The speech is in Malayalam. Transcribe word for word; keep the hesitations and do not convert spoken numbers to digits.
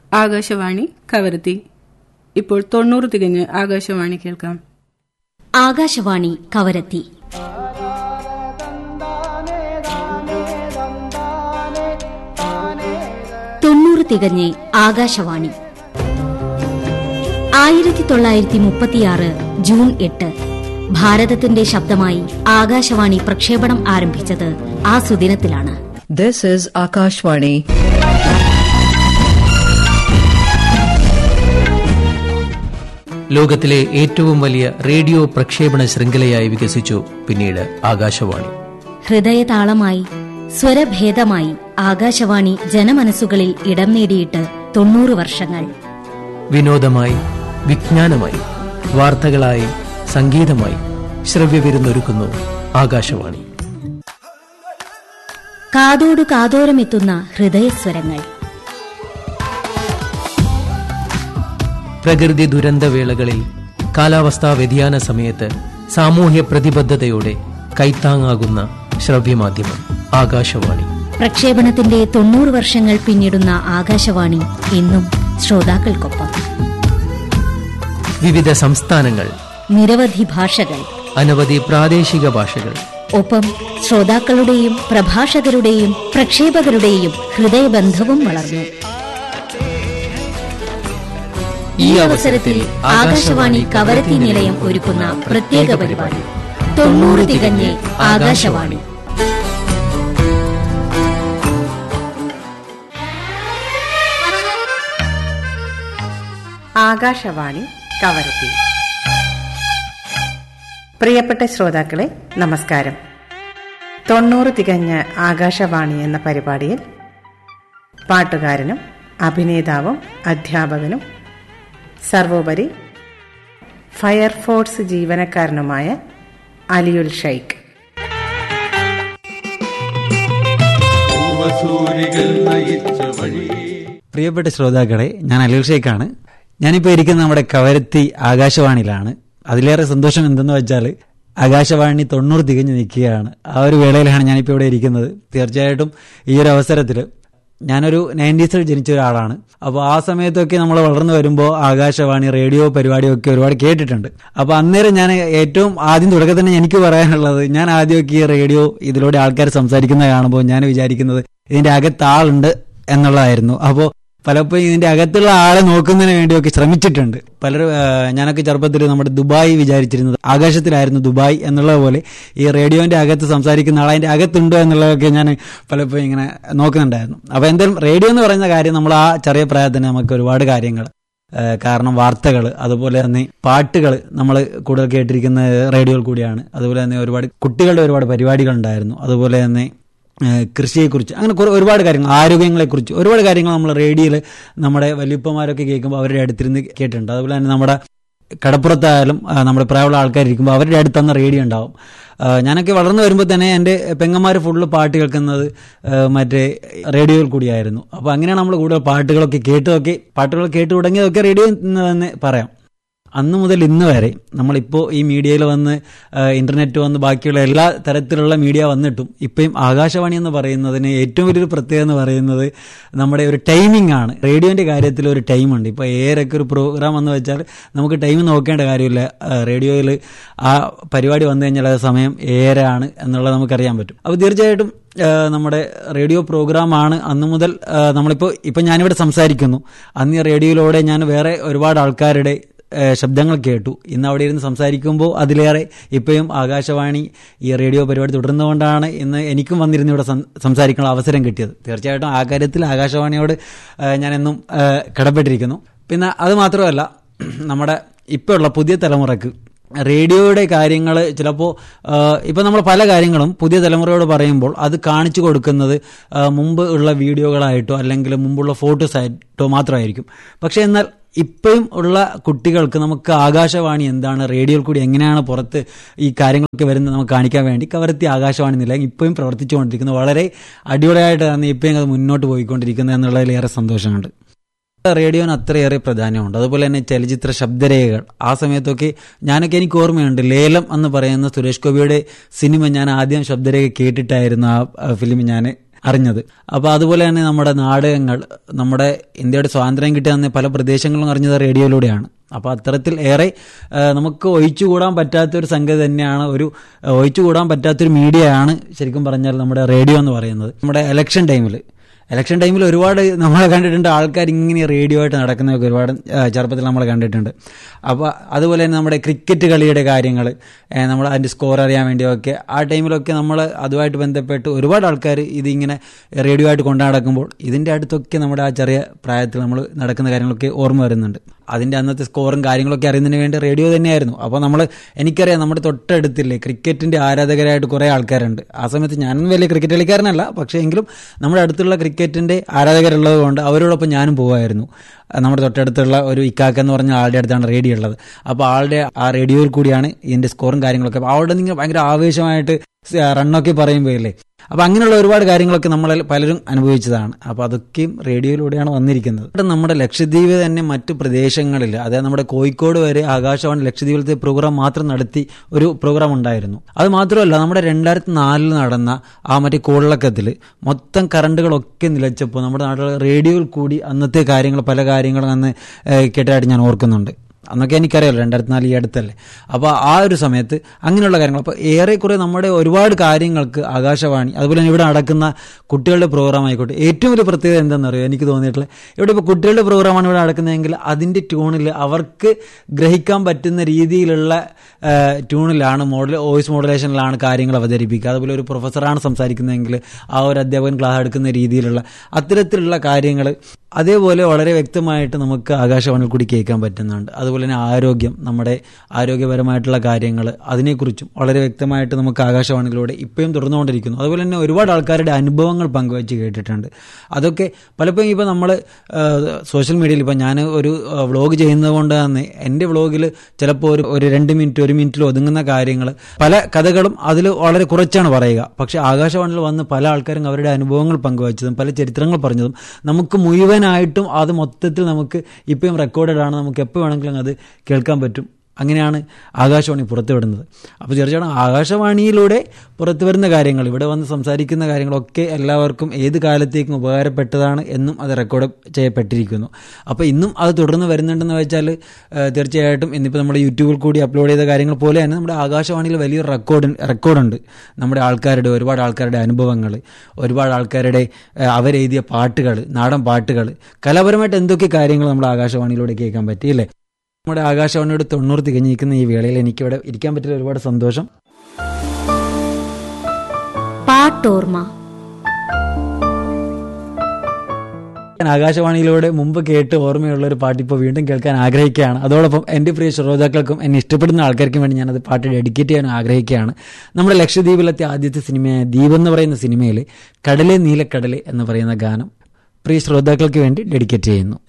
ആകാശവാണി കവരത്തി. ഇപ്പോൾ തൊണ്ണൂറ് തികഞ്ഞ് ആകാശവാണി കേൾക്കാം. ആകാശവാണി കവരത്തി. തൊണ്ണൂറ് തികഞ്ഞ് ആകാശവാണി. ആയിരത്തി തൊള്ളായിരത്തി മുപ്പത്തിയാറ് ജൂൺ എട്ട് ഭാരതത്തിന്റെ ശബ്ദമായി ആകാശവാണി പ്രക്ഷേപണം ആരംഭിച്ചത് ആ സുദിനത്തിലാണ്. This is Akashvani. ലോകത്തിലെ ഏറ്റവും വലിയ റേഡിയോ പ്രക്ഷേപണ ശൃംഖലയായി വികസിച്ചു പിന്നീട് ആകാശവാണി. ഹൃദയതാളമായി, സ്വരഭേദമായി ആകാശവാണി ജനമനസ്സുകളിൽ ഇടം നേടിയിട്ട് തൊണ്ണൂറ് വർഷങ്ങൾ. വിനോദമായി, വിജ്ഞാനമായി, വാർത്തകളായി, സംഗീതമായി ശ്രവ്യവിരുന്നൊരുക്കുന്നു ആകാശവാണി. കാതോടു കാതോരമെത്തുന്ന ഹൃദയസ്വരങ്ങൾ. പ്രകൃതി ദുരന്തവേളകളിൽ, കാലാവസ്ഥാ വ്യതിയാന സമയത്ത് സാമൂഹ്യ പ്രതിബദ്ധതയോടെ കൈത്താങ്ങാകുന്ന ശ്രവ്യമാധ്യമം ആകാശവാണി. പ്രക്ഷേപണത്തിന്റെ തൊണ്ണൂറ് വർഷങ്ങൾ പിന്നിടുന്ന ആകാശവാണി എന്നും ശ്രോതാക്കൾക്കൊപ്പം. വിവിധ സംസ്ഥാനങ്ങൾ, നിരവധി ഭാഷകൾ, അനവധി പ്രാദേശിക ഭാഷകൾ, ഒപ്പം ശ്രോതാക്കളുടെയും പ്രഭാഷകരുടെയും പ്രക്ഷേപകരുടെയും ഹൃദയബന്ധവും വളർന്നു. ഈ അവസരത്തിൽ ആകാശവാണി കവരത്തി നിലയം ഒരുക്കുന്ന പ്രത്യേക പരിപാടി തൊണ്ണൂറ് തികഞ്ഞ് ആകാശവാണി. ആകാശവാണി കവരത്തി. പ്രിയപ്പെട്ട ശ്രോതാക്കളെ, നമസ്കാരം. തൊണ്ണൂറ് തികഞ്ഞ ആകാശവാണി എന്ന പരിപാടിയിൽ പാട്ടുകാരനും അഭിനേതാവും അധ്യാപകനും സർവോപരി ഫയർഫോഴ്സ് ജീവനക്കാരനുമായ അലിയുൽ ഷൈഖ്. പ്രിയപ്പെട്ട ശ്രോതാക്കളെ, ഞാൻ അലിയുൽ ഷൈഖാണ്. ഞാനിപ്പോൾ ഇരിക്കുന്നത് നമ്മുടെ കവരത്തി ആകാശവാണിയിലാണ്. അതിലേറെ സന്തോഷം എന്തെന്ന് വെച്ചാൽ ആകാശവാണി തൊണ്ണൂറ് തികഞ്ഞ് നിൽക്കുകയാണ്. ആ ഒരു വേളയിലാണ് ഞാനിപ്പോൾ ഇവിടെ ഇരിക്കുന്നത്. തീർച്ചയായിട്ടും ഈ ഒരു അവസരത്തിൽ ഞാനൊരു നയൻറ്റീസിൽ ജനിച്ച ഒരാളാണ്. അപ്പോൾ ആ സമയത്തൊക്കെ നമ്മൾ വളർന്നു വരുമ്പോൾ ആകാശവാണി റേഡിയോ പരിപാടിയൊക്കെ ഒരുപാട് കേട്ടിട്ടുണ്ട്. അപ്പോൾ അന്നേരം ഞാൻ ഏറ്റവും ആദ്യം തുടക്കത്തിൽ തന്നെ എനിക്ക് പറയാനുള്ളത്, ഞാൻ ആദ്യമൊക്കെ ഈ റേഡിയോ ഇതിലൂടെ ആൾക്കാർ സംസാരിക്കുന്നത് കാണുമ്പോൾ ഞാൻ വിചാരിക്കുന്നത് ഇതിന്റെ അകത്ത് ആളുണ്ട് എന്നുള്ളതായിരുന്നു. അപ്പോൾ പലപ്പോഴും ഇതിന്റെ അകത്തുള്ള ആളെ നോക്കുന്നതിന് വേണ്ടിയൊക്കെ ശ്രമിച്ചിട്ടുണ്ട്. പലരും ഞാനൊക്കെ ചെറുപ്പത്തിൽ നമ്മുടെ ദുബായ് വിചാരിച്ചിരുന്നത് ആകാശത്തിലായിരുന്നു ദുബായ് എന്നുള്ളത് പോലെ ഈ റേഡിയോന്റെ അകത്ത് സംസാരിക്കുന്ന ആൾ അതിന്റെ അകത്തുണ്ടോ എന്നുള്ളതൊക്കെ ഞാൻ പലപ്പോഴും ഇങ്ങനെ നോക്കുന്നുണ്ടായിരുന്നു. അപ്പോൾ എന്തായാലും റേഡിയോ എന്ന് പറയുന്ന കാര്യം നമ്മൾ ആ ചെറിയ പ്രായത്തിന് നമുക്ക് ഒരുപാട് കാര്യങ്ങൾ, കാരണം വാർത്തകൾ, അതുപോലെ തന്നെ പാട്ടുകൾ നമ്മൾ കൂടുതൽ കേട്ടിരിക്കുന്ന റേഡിയോയിൽ കൂടിയാണ്. അതുപോലെ തന്നെ ഒരുപാട് കുട്ടികളുടെ ഒരുപാട് പരിപാടികൾ ഉണ്ടായിരുന്നു. അതുപോലെ തന്നെ കൃഷിയെക്കുറിച്ച്, അങ്ങനെ കുറെ ഒരുപാട് കാര്യങ്ങൾ, ആരോഗ്യങ്ങളെക്കുറിച്ച് ഒരുപാട് കാര്യങ്ങൾ നമ്മൾ റേഡിയോയിൽ നമ്മുടെ വലിയപ്പന്മാരൊക്കെ കേൾക്കുമ്പോൾ അവരുടെ അടുത്തിരുന്ന് കേട്ടിട്ടുണ്ട്. അതുപോലെ തന്നെ നമ്മുടെ കടപ്പുറത്തായാലും നമ്മുടെ പ്രായമുള്ള ആൾക്കാരിരിക്കുമ്പോൾ അവരുടെ അടുത്തന്ന് റേഡിയോ ഉണ്ടാവും. ഞാനൊക്കെ വളർന്നു വരുമ്പോൾ തന്നെ എൻ്റെ പെങ്ങന്മാർ ഫുള്ള് പാട്ട് കേൾക്കുന്നത് മറ്റേ റേഡിയോയിൽ കൂടിയായിരുന്നു. അപ്പോൾ അങ്ങനെയാണ് നമ്മൾ കൂടുതൽ പാട്ടുകളൊക്കെ കേട്ടതൊക്കെ പാട്ടുകൾ കേട്ടു തുടങ്ങിയതൊക്കെ റേഡിയോ എന്ന് തന്നെ പറയാം. അന്ന് മുതൽ ഇന്ന് വരെ നമ്മളിപ്പോൾ ഈ മീഡിയയിൽ വന്ന് ഇന്റർനെറ്റ് വന്ന് ബാക്കിയുള്ള എല്ലാ തരത്തിലുള്ള മീഡിയ വന്നിട്ടും ഇപ്പം ആകാശവാണി എന്ന് പറയുന്നതിന് ഏറ്റവും വലിയൊരു പ്രത്യേകത എന്ന് പറയുന്നത് നമ്മുടെ ഒരു ടൈമിംഗ് ആണ്. റേഡിയോന്റെ കാര്യത്തിൽ ഒരു ടൈമുണ്ട്. ഇപ്പോൾ ഏറൊക്കെ ഒരു പ്രോഗ്രാം എന്ന് വെച്ചാൽ നമുക്ക് ടൈം നോക്കേണ്ട കാര്യമില്ല. റേഡിയോയിൽ ആ പരിപാടി വന്നു കഴിഞ്ഞാൽ അത് സമയം ഏറാണ് എന്നുള്ളത് നമുക്കറിയാൻ പറ്റും. അപ്പോൾ തീർച്ചയായിട്ടും നമ്മുടെ റേഡിയോ പ്രോഗ്രാമാണ് അന്ന് മുതൽ നമ്മളിപ്പോൾ ഇപ്പം ഞാനിവിടെ സംസാരിക്കുന്നു. അന്ന് റേഡിയോയിലൂടെ ഞാൻ വേറെ ഒരുപാട് ആൾക്കാരുടെ ശബ്ദങ്ങൾ കേട്ടു. ഇന്ന് അവിടെ ഇരുന്ന് സംസാരിക്കുമ്പോൾ അതിലേറെ ഇപ്പോഴും ആകാശവാണി ഈ റേഡിയോ പരിപാടി തുടർന്നുകൊണ്ടാണ് ഇന്ന് എനിക്കും വന്നിരുന്ന് ഇവിടെ സംസാരിക്കാനുള്ള അവസരം കിട്ടിയത്. തീർച്ചയായിട്ടും ആ കാര്യത്തിൽ ആകാശവാണിയോട് ഞാൻ എന്നും കടപ്പെട്ടിരിക്കുന്നു. പിന്നെ അത് മാത്രമല്ല, നമ്മുടെ ഇപ്പോൾ ഉള്ള പുതിയ തലമുറക്ക് റേഡിയോയുടെ കാര്യങ്ങൾ ചിലപ്പോൾ ഇപ്പം നമ്മൾ പല കാര്യങ്ങളും പുതിയ തലമുറയോട് പറയുമ്പോൾ അത് കാണിച്ചു കൊടുക്കുന്നത് മുമ്പ് ഉള്ള വീഡിയോകളായിട്ടോ അല്ലെങ്കിൽ മുമ്പുള്ള ഫോട്ടോസായിട്ടോ മാത്രമായിരിക്കും. പക്ഷേ എന്നാൽ ഇപ്പോഴും ഉള്ള കുട്ടികൾക്ക് നമുക്ക് ആകാശവാണി എന്താണ്, റേഡിയോയിൽ കൂടി എങ്ങനെയാണ് പുറത്ത് ഈ കാര്യങ്ങളൊക്കെ വരുന്നത് നമുക്ക് കാണിക്കാൻ വേണ്ടി കവരത്തി ആകാശവാണി നിലയം ഇപ്പോഴും പ്രവർത്തിച്ചുകൊണ്ടിരിക്കുന്നത്. വളരെ അടിപൊളിയായിട്ടാണ് ഇപ്പോഴും അത് മുന്നോട്ട് പോയിക്കൊണ്ടിരിക്കുന്നത് എന്നുള്ളതിലേറെ സന്തോഷമുണ്ട്. റേഡിയോന് അത്രയേറെ പ്രാധാന്യമുണ്ട്. അതുപോലെ തന്നെ ചലച്ചിത്ര ശബ്ദരേഖകൾ ആ സമയത്തൊക്കെ ഞാനൊക്കെ എനിക്ക് ഓർമ്മയുണ്ട്, ലേലം എന്ന് പറയുന്ന സുരേഷ് ഗോപിയുടെ സിനിമ ഞാൻ ആദ്യം ശബ്ദരേഖ കേട്ടിട്ടായിരുന്നു ആ ഫിലിം ഞാൻ അറിഞ്ഞത്. അപ്പോൾ അതുപോലെ തന്നെ നമ്മുടെ നാടകങ്ങൾ, നമ്മുടെ ഇന്ത്യയുടെ സ്വാതന്ത്ര്യം കിട്ടിയ പല പ്രദേശങ്ങളും അറിഞ്ഞത് റേഡിയോയിലൂടെയാണ്. അപ്പോൾ അത്തരത്തിൽ ഏറെ നമുക്ക് ഒഴിച്ചുകൂടാൻ പറ്റാത്തൊരു സംഗതി തന്നെയാണ്, ഒരു ഒഴിച്ചുകൂടാൻ പറ്റാത്തൊരു മീഡിയയാണ് ശരിക്കും പറഞ്ഞാൽ നമ്മുടെ റേഡിയോ എന്ന് പറയുന്നത്. നമ്മുടെ ഇലക്ഷൻ ടൈമിൽ ഇലക്ഷൻ ടൈമിൽ ഒരുപാട് നമ്മളെ കണ്ടിട്ടുണ്ട്, ആൾക്കാർ ഇങ്ങനെ റേഡിയോ ആയിട്ട് നടക്കുന്നതൊക്കെ ഒരുപാട് ചെറുപ്പത്തിൽ നമ്മൾ കണ്ടിട്ടുണ്ട്. അപ്പോൾ അതുപോലെ തന്നെ നമ്മുടെ ക്രിക്കറ്റ് കളിയുടെ കാര്യങ്ങൾ, നമ്മൾ അതിൻ്റെ സ്കോർ അറിയാൻ വേണ്ടിയൊക്കെ ആ ടൈമിലൊക്കെ നമ്മൾ അതുമായിട്ട് ബന്ധപ്പെട്ട് ഒരുപാട് ആൾക്കാർ ഇതിങ്ങനെ റേഡിയോ ആയിട്ട് കൊണ്ടു നടക്കുമ്പോൾ ഇതിൻ്റെ അടുത്തൊക്കെ നമ്മുടെ ആ ചെറിയ പ്രായത്തിൽ നമ്മൾ നടക്കുന്ന കാര്യങ്ങളൊക്കെ ഓർമ്മ വരുന്നുണ്ട്. അതിൻ്റെ അന്നത്തെ സ്കോറും കാര്യങ്ങളൊക്കെ അറിയുന്നതിന് വേണ്ടി റേഡിയോ തന്നെയായിരുന്നു. അപ്പോൾ നമ്മൾ എനിക്കറിയാം നമ്മുടെ തൊട്ടടുത്തില്ലേ ക്രിക്കറ്റിൻ്റെ ആരാധകരായിട്ട് കുറേ ആൾക്കാരുണ്ട്. ആ സമയത്ത് ഞാനും വലിയ ക്രിക്കറ്റ് കളിക്കാരനല്ല, പക്ഷേ എങ്കിലും നമ്മുടെ അടുത്തുള്ള ക്രിക്കറ്റിൻ്റെ ആരാധകരുള്ളത് കൊണ്ട് അവരോടൊപ്പം ഞാനും പോകുമായിരുന്നു. നമ്മുടെ തൊട്ടടുത്തുള്ള ഒരു ഇക്കാക്ക എന്ന് പറഞ്ഞ ആളുടെ അടുത്താണ് റേഡിയോ ഉള്ളത്. അപ്പോൾ ആളുടെ ആ റേഡിയോയിൽ കൂടിയാണ് ഇതിൻ്റെ സ്കോറും കാര്യങ്ങളൊക്കെ. അപ്പോൾ അവിടെ നിങ്ങൾ ഭയങ്കര ആവേശമായിട്ട് റണ്ണൊക്കെ പറയുമ്പോഴല്ലേ, അപ്പോൾ അങ്ങനെയുള്ള ഒരുപാട് കാര്യങ്ങളൊക്കെ നമ്മൾ പലരും അനുഭവിച്ചതാണ്. അപ്പോൾ അതൊക്കെയും റേഡിയോയിലൂടെയാണ് വന്നിരിക്കുന്നത്. നമ്മുടെ ലക്ഷദ്വീപ് തന്നെ മറ്റ് പ്രദേശങ്ങളിൽ, അതായത് നമ്മുടെ കോഴിക്കോട് വരെ ആകാശവാണി ലക്ഷദ്വീപിലത്തെ പ്രോഗ്രാം മാത്രം നടത്തി ഒരു പ്രോഗ്രാം ഉണ്ടായിരുന്നു. അത് മാത്രമല്ല, നമ്മുടെ രണ്ടായിരത്തി നാലിൽ നടന്ന ആ മറ്റേ കോളിളക്കത്തിൽ മൊത്തം കറണ്ടുകളൊക്കെ നിലച്ചപ്പോൾ നമ്മുടെ നാട്ടിൽ റേഡിയോയിൽ കൂടി അന്നത്തെ കാര്യങ്ങൾ പല കാര്യങ്ങളും അന്ന് കേട്ടതായിട്ട് ഞാൻ ഓർക്കുന്നുണ്ട്. അന്നൊക്കെ എനിക്കറിയാമല്ലോ, രണ്ടായിരത്തി നാല് ഈ അടുത്തല്ലേ. അപ്പോൾ ആ ഒരു സമയത്ത് അങ്ങനെയുള്ള കാര്യങ്ങൾ, അപ്പോൾ ഏറെക്കുറെ നമ്മുടെ ഒരുപാട് കാര്യങ്ങൾക്ക് ആകാശവാണി, അതുപോലെ തന്നെ ഇവിടെ നടക്കുന്ന കുട്ടികളുടെ പ്രോഗ്രാം ആയിക്കോട്ടെ, ഏറ്റവും വലിയ പ്രത്യേകത എന്താണെന്നറിയോ എനിക്ക് തോന്നിയിട്ടുള്ളത്, ഇവിടെ ഇപ്പോൾ കുട്ടികളുടെ പ്രോഗ്രാമാണ് ഇവിടെ നടക്കുന്നതെങ്കിൽ അതിൻ്റെ ട്യൂണിൽ അവർക്ക് ഗ്രഹിക്കാൻ പറ്റുന്ന രീതിയിലുള്ള ട്യൂണിലാണ്, മോഡൽ വോയിസ് മോഡുലേഷനിലാണ് കാര്യങ്ങൾ അവതരിപ്പിക്കുക. അതുപോലെ ഒരു പ്രൊഫസറാണ് സംസാരിക്കുന്നതെങ്കിൽ ആ ഒരു അധ്യാപകൻ ക്ലാസ് എടുക്കുന്ന രീതിയിലുള്ള അത്തരത്തിലുള്ള കാര്യങ്ങൾ അതേപോലെ വളരെ വ്യക്തമായിട്ട് നമുക്ക് ആകാശവാണിയിൽ കൂടി കേൾക്കാൻ പറ്റുന്നുണ്ട്. അതുപോലെ തന്നെ ആരോഗ്യം, നമ്മുടെ ആരോഗ്യപരമായിട്ടുള്ള കാര്യങ്ങൾ, അതിനെക്കുറിച്ചും വളരെ വ്യക്തമായിട്ട് നമുക്ക് ആകാശവാണിയിലൂടെ ഇപ്പോഴും തുടർന്നുകൊണ്ടിരിക്കുന്നു. അതുപോലെ തന്നെ ഒരുപാട് ആൾക്കാരുടെ അനുഭവങ്ങൾ പങ്കുവച്ച് കേട്ടിട്ടുണ്ട്. അതൊക്കെ പലപ്പോഴും ഇപ്പോൾ നമ്മൾ സോഷ്യൽ മീഡിയയിൽ, ഇപ്പോൾ ഞാൻ ഒരു വ്ളോഗ് ചെയ്യുന്നത് കൊണ്ട് തന്നെ എൻ്റെ വ്ളോഗിൽ ചിലപ്പോൾ ഒരു ഒരു രണ്ട് മിനിറ്റ് ഒരു മിനിറ്റിൽ ഒതുങ്ങുന്ന കാര്യങ്ങൾ, പല കഥകളും അതിൽ വളരെ കുറച്ചാണ് പറയുക. പക്ഷേ ആകാശവാണിയിൽ വന്ന് പല ആൾക്കാരും അവരുടെ അനുഭവങ്ങൾ പങ്കുവച്ചതും പല ചരിത്രങ്ങൾ പറഞ്ഞതും നമുക്ക് മുഴുവനായിട്ടും അത് മൊത്തത്തിൽ നമുക്ക് ഇപ്പോഴും റെക്കോർഡഡ് ആണ്, നമുക്ക് എപ്പോൾ വേണമെങ്കിലും അത് കേൾക്കാൻ പറ്റും. അങ്ങനെയാണ് ആകാശവാണി പുറത്തുവിടുന്നത്. അപ്പോൾ തീർച്ചയായിട്ടും ആകാശവാണിയിലൂടെ പുറത്തു വരുന്ന കാര്യങ്ങൾ, ഇവിടെ വന്ന് സംസാരിക്കുന്ന കാര്യങ്ങളൊക്കെ എല്ലാവർക്കും ഏത് കാലത്തേക്കും ഉപകാരപ്പെട്ടതാണ് എന്നും അത് റെക്കോർഡ് ചെയ്യപ്പെട്ടിരിക്കുന്നു. അപ്പോൾ ഇന്നും അത് തുടർന്ന് വരുന്നുണ്ടെന്ന് വെച്ചാൽ തീർച്ചയായിട്ടും ഇന്നിപ്പോൾ നമ്മുടെ യൂട്യൂബിൽ കൂടി അപ്ലോഡ് ചെയ്ത കാര്യങ്ങൾ പോലെ തന്നെ നമ്മുടെ ആകാശവാണിയിൽ വലിയൊരു റെക്കോർഡ് റെക്കോർഡുണ്ട് നമ്മുടെ ആൾക്കാരുടെ, ഒരുപാട് ആൾക്കാരുടെ അനുഭവങ്ങൾ, ഒരുപാട് ആൾക്കാരുടെ അവരെഴുതിയ പാട്ടുകൾ, നാടൻ പാട്ടുകൾ, കലാപരമായിട്ട് എന്തൊക്കെ കാര്യങ്ങൾ നമ്മുടെ ആകാശവാണിയിലൂടെ കേൾക്കാൻ പറ്റിയില്ലേ. നമ്മുടെ ആകാശവാണിയോട് തൊണ്ണൂറ് തികഞ്ഞിരിക്കുന്ന ഈ വേളയിൽ എനിക്കിവിടെ ഇരിക്കാൻ പറ്റിയ ഒരുപാട് സന്തോഷം. പാട്ടോർമ്മ. ആകാശവാണിയിലൂടെ മുമ്പ് കേട്ട് ഓർമ്മയുള്ള ഒരു പാട്ട് ഇപ്പോൾ വീണ്ടും കേൾക്കാൻ ആഗ്രഹിക്കുകയാണ്. അതോടൊപ്പം എൻ്റെ പ്രിയ ശ്രോതാക്കൾക്കും എന്നെ ഇഷ്ടപ്പെടുന്ന ആൾക്കാർക്കും വേണ്ടി ഞാനത് പാട്ട് ഡെഡിക്കേറ്റ് ചെയ്യാൻ ആഗ്രഹിക്കുകയാണ്. നമ്മുടെ ലക്ഷദ്വീപിലത്തെ ആദ്യത്തെ സിനിമയായ ദ്വീപ് എന്ന് പറയുന്ന സിനിമയിൽ കടലെ നീലക്കടലെ എന്ന് പറയുന്ന ഗാനം പ്രിയ ശ്രോതാക്കൾക്ക് വേണ്ടി ഡെഡിക്കേറ്റ് ചെയ്യുന്നു.